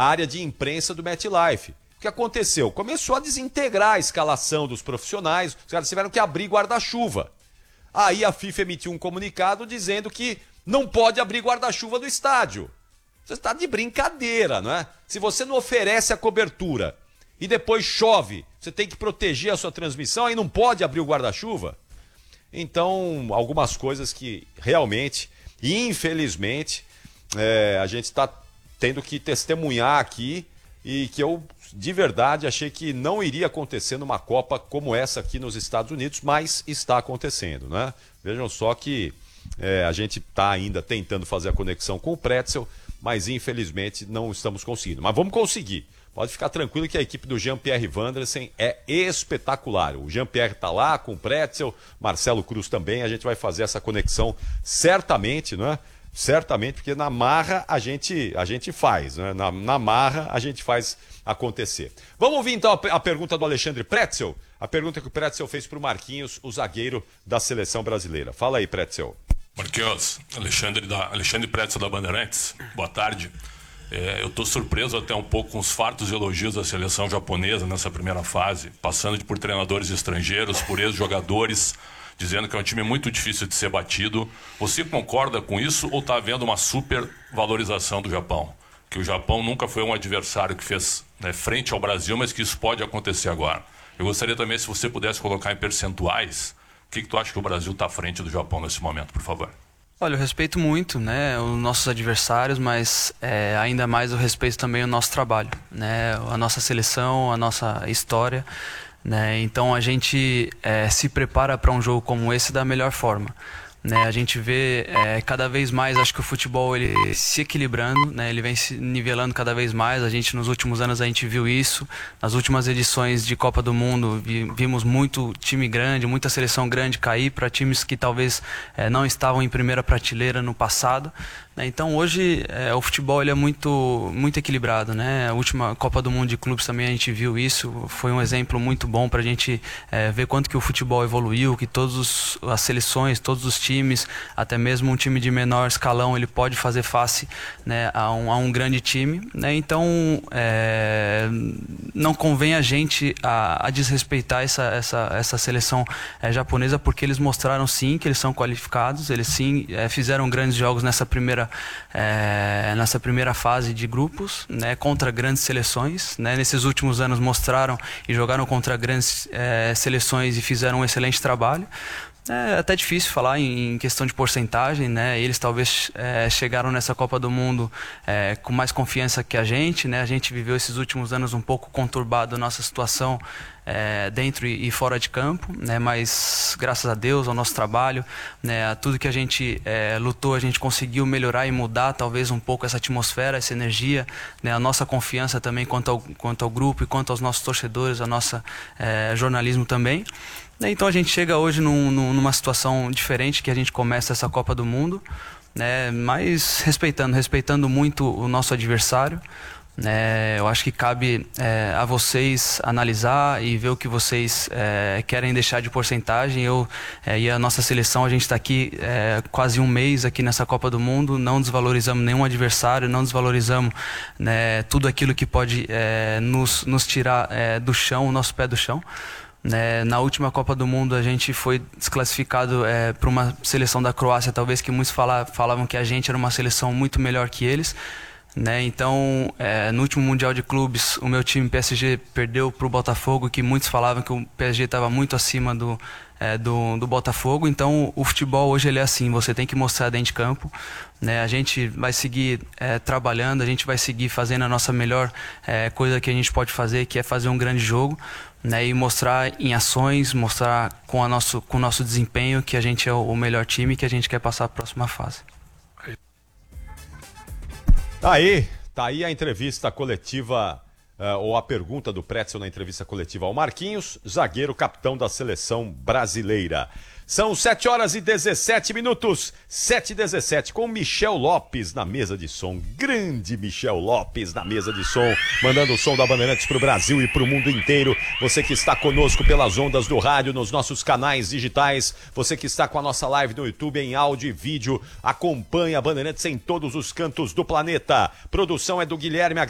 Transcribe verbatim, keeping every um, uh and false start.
a área de imprensa do MetLife. O que aconteceu? Começou a desintegrar a escalação dos profissionais, os caras tiveram que abrir guarda-chuva. Aí a FIFA emitiu um comunicado dizendo que não pode abrir guarda-chuva do estádio. Você está de brincadeira, não é? Se você não oferece a cobertura e depois chove, você tem que proteger a sua transmissão, aí não pode abrir o guarda-chuva? Então, algumas coisas que realmente, infelizmente, é, a gente está tendo que testemunhar aqui e que eu, de verdade, achei que não iria acontecer numa Copa como essa aqui nos Estados Unidos, mas está acontecendo, né? Vejam só que é, a gente está ainda tentando fazer a conexão com o Pretzel, mas infelizmente não estamos conseguindo. Mas vamos conseguir. Pode ficar tranquilo que a equipe do Jean-Pierre Vandersen é espetacular. O Jean-Pierre está lá com o Pretzel, Marcelo Cruz também. A gente vai fazer essa conexão certamente, não é? Certamente, porque na marra a gente, a gente faz, né? Na, na marra a gente faz acontecer. Vamos ouvir então a, a pergunta do Alexandre Pretzel, a pergunta que o Pretzel fez para o Marquinhos, o zagueiro da seleção brasileira. Fala aí, Pretzel. Marquinhos, Alexandre, da, Alexandre Pretzel da Bandeirantes, boa tarde. É, eu estou surpreso até um pouco com os fartos elogios da seleção japonesa nessa primeira fase, passando por treinadores estrangeiros, por ex-jogadores, dizendo que é um time muito difícil de ser batido. Você concorda com isso ou está havendo uma super valorização do Japão? Que o Japão nunca foi um adversário que fez, né, frente ao Brasil, mas que isso pode acontecer agora. Eu gostaria também, se você pudesse colocar em percentuais, o que, que tu acha que o Brasil está à frente do Japão nesse momento, por favor? Olha, eu respeito muito, né, os nossos adversários, mas é, ainda mais eu respeito também o nosso trabalho, né, a nossa seleção, a nossa história, né, então a gente é, se prepara para um jogo como esse da melhor forma. Né, a gente vê é, cada vez mais, acho que o futebol ele se equilibrando, né, ele vem se nivelando cada vez mais. A gente nos últimos anos a gente viu isso, nas últimas edições de Copa do Mundo vi, vimos muito time grande, muita seleção grande cair para times que talvez é, não estavam em primeira prateleira no passado. Né, então hoje é, o futebol ele é muito, muito equilibrado, né? A última Copa do Mundo de clubes também a gente viu isso, foi um exemplo muito bom para a gente é, ver quanto que o futebol evoluiu, que todas as seleções, todos os times, até mesmo um time de menor escalão, ele pode fazer face, né, a, um, a um grande time. Né? Então, é, não convém a gente a, a desrespeitar essa, essa, essa seleção é, japonesa, porque eles mostraram sim que eles são qualificados, eles sim é, fizeram grandes jogos nessa primeira, é, nessa primeira fase de grupos, né, contra grandes seleções. Né? Nesses últimos anos mostraram e jogaram contra grandes é, seleções e fizeram um excelente trabalho. É até difícil falar em questão de porcentagem, né? Eles talvez é, chegaram nessa Copa do Mundo é, com mais confiança que a gente, né? A gente viveu esses últimos anos um pouco conturbado a nossa situação é, dentro e fora de campo, né? Mas graças a Deus, ao nosso trabalho, né? A tudo que a gente é, lutou, a gente conseguiu melhorar e mudar talvez um pouco essa atmosfera, essa energia, né? A nossa confiança também quanto ao, quanto ao grupo e quanto aos nossos torcedores, a nossa é, jornalismo também. Então a gente chega hoje num, numa situação diferente, que a gente começa essa Copa do Mundo, né, mas respeitando, respeitando muito o nosso adversário. Né, eu acho que cabe é, a vocês analisar e ver o que vocês é, querem deixar de porcentagem. Eu é, e a nossa seleção, a gente está aqui é, quase um mês aqui nessa Copa do Mundo, não desvalorizamos nenhum adversário, não desvalorizamos, né, tudo aquilo que pode é, nos, nos tirar é, do chão, o nosso pé do chão. Né, na última Copa do Mundo a gente foi desclassificado é, para uma seleção da Croácia, talvez que muitos fala, falavam que a gente era uma seleção muito melhor que eles. Né, então, é, no último Mundial de Clubes, o meu time P S G perdeu para o Botafogo, que muitos falavam que o P S G estava muito acima do, é, do, do Botafogo. Então, o futebol hoje ele é assim, você tem que mostrar dentro de campo. Né, a gente vai seguir é, trabalhando, a gente vai seguir fazendo a nossa melhor é, coisa que a gente pode fazer, que é fazer um grande jogo. Né, e mostrar em ações, mostrar com, a nosso, com o nosso desempenho que a gente é o melhor time e que a gente quer passar a próxima fase. Tá aí, tá aí a entrevista coletiva, uh, ou a pergunta do Pretzel na entrevista coletiva ao Marquinhos, zagueiro capitão da seleção brasileira. São sete horas e dezessete minutos, sete e dezessete, com Michel Lopes na mesa de som. Grande Michel Lopes na mesa de som, mandando o som da Bandeirantes para o Brasil e para o mundo inteiro. Você que está conosco pelas ondas do rádio, nos nossos canais digitais, você que está com a nossa live no YouTube em áudio e vídeo, acompanha a Bandeirantes em todos os cantos do planeta. Produção é do Guilherme